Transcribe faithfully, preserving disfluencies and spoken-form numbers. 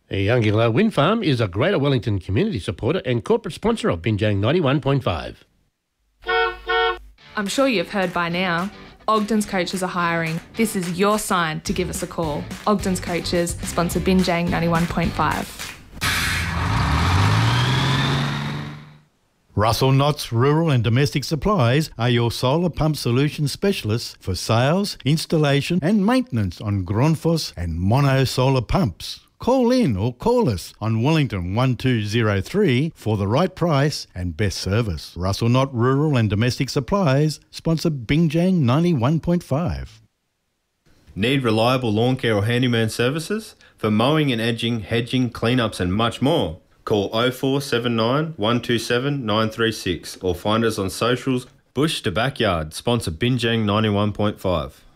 Youngilla Wind Farm is a Greater Wellington community supporter and corporate sponsor of Binjang ninety-one point five. I'm sure you've heard by now, Ogden's Coaches are hiring. This is your sign to give us a call. Ogden's Coaches sponsor Binjang ninety-one point five. Russell Knott's Rural and Domestic Supplies are your solar pump solution specialists for sales, installation and maintenance on Grundfos and Mono solar pumps. Call in or call us on Wellington one two zero three for the right price and best service. Russell Knott Rural and Domestic Supplies sponsor Binjang ninety-one point five. Need reliable lawn care or handyman services? For mowing and edging, hedging, cleanups and much more? Call oh four seven nine, one two seven, nine three six or find us on socials. Bush to Backyard, sponsor Binjang ninety-one point five.